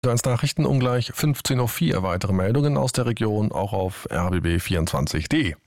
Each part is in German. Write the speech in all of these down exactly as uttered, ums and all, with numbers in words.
eins Nachrichten um gleich fünfzehn Uhr vier. Weitere Meldungen aus der Region auch auf r b b vierundzwanzig punkt de.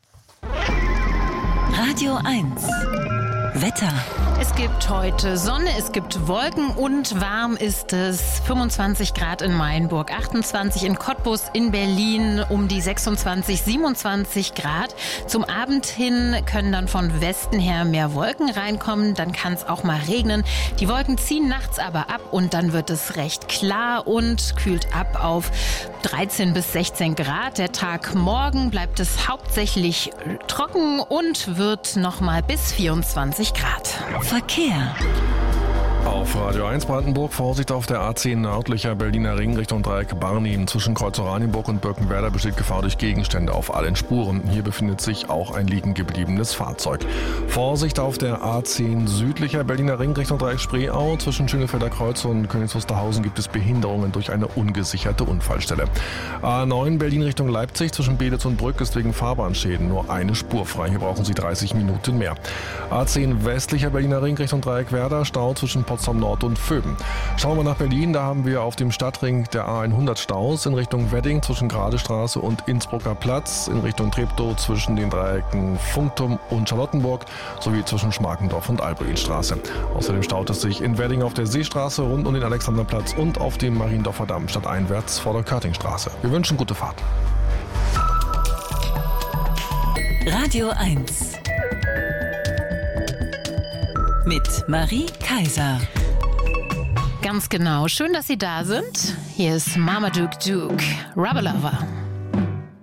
Radio eins Wetter. Es gibt heute Sonne, es gibt Wolken und warm ist es. fünfundzwanzig Grad in Mainburg, achtundzwanzig in Cottbus, in Berlin um die sechsundzwanzig, siebenundzwanzig Grad. Zum Abend hin können dann von Westen her mehr Wolken reinkommen, dann kann es auch mal regnen. Die Wolken ziehen nachts aber ab und dann wird es recht klar und kühlt ab auf dreizehn bis sechzehn Grad. Der Tag morgen bleibt es hauptsächlich trocken und wird nochmal bis vierundzwanzig Grad. Verkehr. Auf Radio eins Brandenburg Vorsicht auf der A zehn nördlicher Berliner Ring Richtung Dreieck Barnim. Zwischen Kreuz Oranienburg und Birkenwerder besteht Gefahr durch Gegenstände auf allen Spuren. Hier befindet sich auch ein liegen gebliebenes Fahrzeug. Vorsicht auf der A zehn südlicher Berliner Ring Richtung Dreieck Spreeau. Zwischen Schönefelder Kreuz und Königs Wusterhausen gibt es Behinderungen durch eine ungesicherte Unfallstelle. A neun Berlin Richtung Leipzig zwischen Beelitz und Brück ist wegen Fahrbahnschäden nur eine Spur frei. Hier brauchen Sie dreißig Minuten mehr. A zehn westlicher Berliner Ring Richtung Dreieck Werder. Stau zwischen Potsdam Nord und Vöben. Schauen wir nach Berlin, da haben wir auf dem Stadtring der A hundert Staus in Richtung Wedding zwischen Gradestraße und Innsbrucker Platz, in Richtung Treptow zwischen den Dreiecken Funktum und Charlottenburg sowie zwischen Schmarkendorf und Albrechtstraße. Außerdem staut es sich in Wedding auf der Seestraße rund um den Alexanderplatz und auf dem Mariendorfer Damm stadteinwärts vor der Körtingstraße. Wir wünschen gute Fahrt. Radio eins mit Marie Kaiser. Ganz genau. Schön, dass Sie da sind. Hier ist Marmaduke Duke, Rubber Lover.